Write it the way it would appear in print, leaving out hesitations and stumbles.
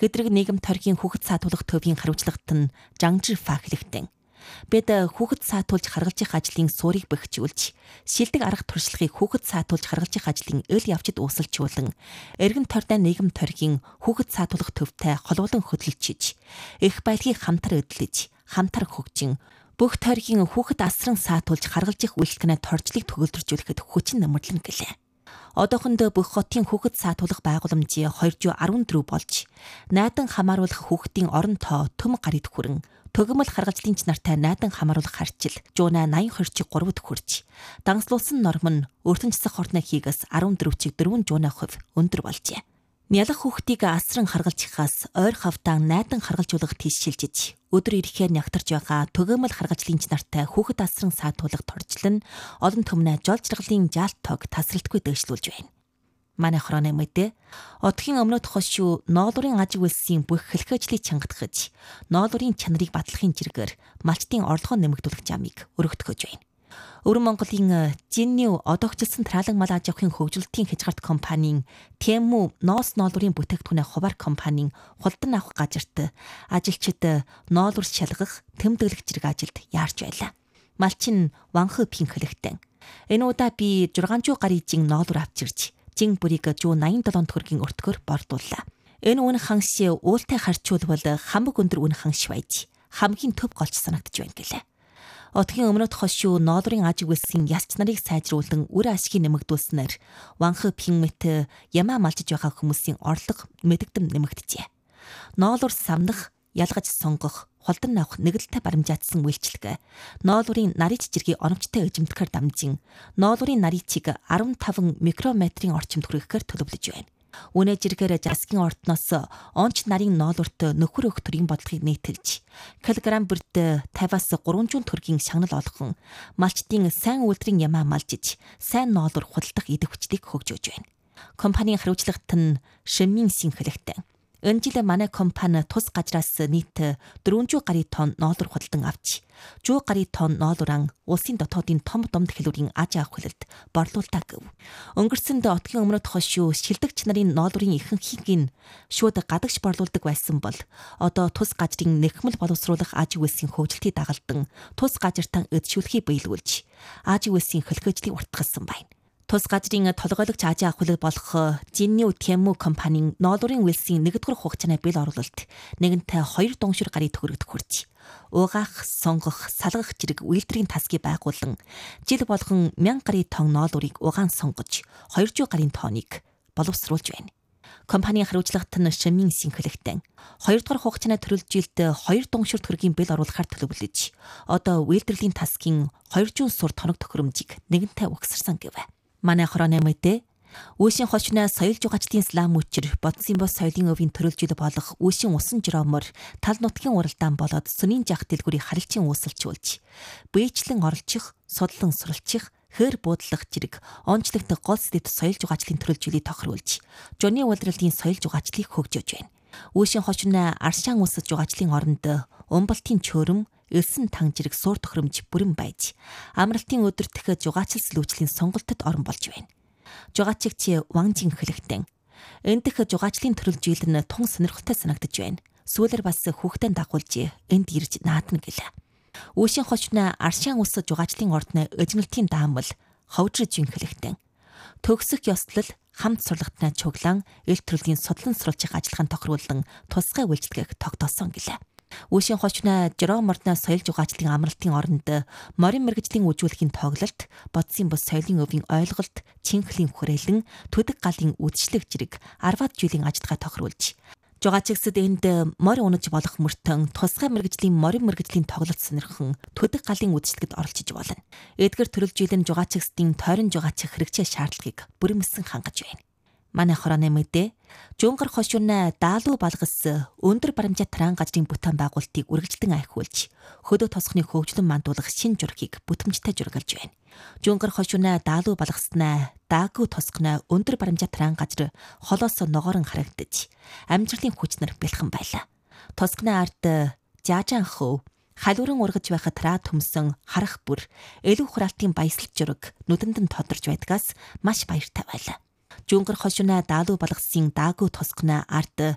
Гэдрэг нийгэм тойргийн хүүхэд саатуулах төвийн хариуцлагт нь Жангжи фахилэгтэн. Бид хүүхэд саатуулж харгалж их ажлын суурийг бэхжүүлж, шилдэг арга туршлагыг хүүхэд саатуулж харгалж их ажлын эл явцад uusalжуулан, эргэн тойрны нийгэм тойргийн хүүхэд саатуулах төвтэй холбоолон хөдөлж, их баялагийг хамтар эдлэж, хамтар хөгжин, бүх тойргийн хүүхэд асран саатуулж харгалж их үйлчлэгнээ торжлыг төгөлдржүүлэхэд хүчин нэмэрлэн гэлээ. Одоохондоо бүх хотын хүүхэд саатуулах байгууламжийн 214 болж, найдан хамааруулах хүүхдийн орон тоо төм гарид хүрэн, төгөмөл харгалзлын нартай найдан хамааруулах харчил жууна 82-3-д хүрч, дангслуулсан норм нь өртөн засах хорны хийгээс 14-4 жууна хувь өндөр болжээ. Нялх хүүхдийг асран харгалзахаас ойр хавтан найдан харгалжуулах тийшилжиж, өдөр ирэхээр нягтарж байгаа төгөөмөл харгалзлын нартай хүүхэд асран саатуулах торжил нь олон түмнээ жол жаргалын жаалт тог тасралтгүй дэвшлүүлж байна. Манай хорооны мэдээ одгийн өмнөд хошуу ноолуурын аж үйлсийн бүх хэлхээжлийг чангатгаж, ноолуурын чанарыг батлахын зэрэгээр малчтын орлогоо нэмэгдүүлэх замыг өргөдгөж байна. Өвөрн Монголын Жиннүү одоогчлсан таалан мал аж ахуйн хөгжүүлэлтийн хязгаарт компанийн Тэмүү ноос ноолуурын бүтээгдэхүүнээ хуваар компанийн хулдан авах газарт ажилчид ноолур шалгах, тэмдэглэх зэрэг ажилд яарч байлаа. Малчин Ванхы пинхлэгтэн. Энэ удаа би 600 гаруй жин ноолур авчирч, жин бүрийг 187 төгрөгийн өртгөөр бордууллаа. Энэ үнэ ханш уултай харьцуулбал хамаг өндөр үнэ ханш байж, хамгийн төв голч санагдж байна гэлээ. Одгийн өмнөд хошуу ноолуурын аж үйлсийн ялч нарыг сайжруулан үр ашгийг нэмэгдүүлснээр Ванхы пинмэт ямаа малжиж байгаа хүмүүсийн орлого мэдэгдэм нэмэгдэжээ. Ноолур самнах, ялгаж сонгох, холдон авах нэгдэлтэй баримжаатсан үйлчлэг ноолуурын нарийн жижиргийг оновчтой эзэмдэхээр дамжин ноолуурын нарийн чиг 15 микрометрийн орчимд хүрэхээр төлөвлөж байна. Үнэ жиргээр засгийн ордноос онч нарийн ноолуурт нөхөр өх төрийн бодлогыг нийтэлж, килограмм бүрт 50-аас 300 төгрөгийн шагнал олгон, малчтын сайн үйлдвэрийн ямаа малжиж, сайн ноолур худалдах эд хүчлийг хөгжөөж байна. Компанийн хариуцлагт нь Шиммин Синхлэгтэн. Энэ жил манай компани тус газраас нийт 400 гаруй тонн ноолур худалдан авч, 100 гаруй тонн ноолуран улсын дотоодын том домд хэлүүрийн аж ахуй хөлөлд борлуултаа гэв. Өнгөрсөнд отгийн өмнөд хошуу шилдэгч нарын ноолурын ихэнхийг нь шууд гадагш борлуулдаг байсан бол одоо тус газрын нэхмэл боловсруулах аж үйлсийн хөгжилтийг дагалдан тус газартаа эдшүүлэхийг биелүүлж, аж үйлсийн хэлхээжлийг уртгалсан байна. Тус газрын толгойлогч аж ахуйлал болох Жиннүү Тэмүү компанийн ноолуурын үйлсийн 1-р хугацааны бэл оруулалт нэгэнтээ 2 дунгшир гаруй төгрөгт хүрч, угаах, сонгох, салгах зэрэг үйлдвэрийн тасгийг байгуулан жил болгон 1000 гаруй тонн ноолуурыг угаан сонгож 200 гаруй тонныг боловсруулж байна. Компанийн хариуцлагт нь Шиммин Синхлэгтэн 2-р хугацааны төрөлж жилд 2 дунгшир төгрөгийн бэл оруулахаар төлөвлөж, одоо үйлдвэрлэлийн тасгийн 200 сур тоног төхөөрөмжийг нэгэнтээ угсарсан гэв. Манай хорооны мэдээ Үүшийн хошны соёл жугаачлалын слам үчир бодсон бос соёлын өвийн төрөлжил болох Үүшийн усан жиромор тал нутгийн уралдаан болоод сүнийн жах дэлгүүрийг харилцан үүсэлжүүлж, биечлэн оролцох, судлан суралцах, хээр буудлах зэрэг онцлогт гол сэдэвт соёл жугаачлалын төрөлжилийг тохируулж, жуны улирлын соёл жугаачлалыг хөгжөөж байна. Үүшийн хошны аршаан үсэж жугаачлалын оронд умбалтын чөөрөм, элсэн тан зэрэг суур тохиромж бүрэн байж, амралтын өдөр дахиад жугаачил сэлүүчлийн сонголтод орон болж байна. Жугаачигч Ван Жинхлэгтэн. Энд дэх жугаачлалын төрөлжил нь тун сонирхолтой санагдаж байна. Сүүлэр бас хүүхдэд дагуулж энд ирж наадна гэлээ. Үүшийн хошны аршаан үсэж жугаачлалын ордны эзэмлэлтийн даамал Ховжир Жинхлэгтэн. Төгсөх ёслол хамт сурлагтнаа чуглан эл төрлийн судлан сурвалжих ажиллагаанд тохируулан тусгай үйлчлэгийг тогтоосон гэлээ. Үүшийн хошны жироморны соёл жугаачлалын амралтын оронд морин мэргэжлийн үжүүлэхийн тоглолт, бодсын бус соёлын өвийн ойлголт, чинхлийн хүрээлэн, төдөг галын үдшилэг зэрэг 10-аад жилийн ажиллагаа тохируулж, жугаачигсад энд морь унаж болох мөртөн тусгай мэргэжлийн морин мэргэжлийн тоглолт сонирхон төдөг галын үдшилгэд оролцож болно. Эдгээр төрөлжилэн жугаачигсдын тойрон жугаачих хэрэгцээ шаардлагыг бүрэмсэн хангаж байна. Манай хорооны мэдээ Жунгар хошууны даалуу балгас өндөр баримжаа таран газрын бүтээн байгуулалтыг үргэлжлэн ахиулж, хөдөө тосхны хөгжлөн мандуулах шин жургийг бүтэмжтэй жургалж байна. Жунгар хошууны даалуу балгаснаа даагүй тосхны өндөр баримжаа таран газар холоос ногоорон харагдаж, амжилтын хүчнэр бэлхэн байлаа. Тосхны ард жаажаан хөв халууран ургаж байхад раа төмсөн харах бүр элүү хураалтын баясгалж жураг нүдэнд нь тодорж байдгаас маш баяртай байлаа. Жунгар хошууны даалуу балгасын даагүй тосхны ард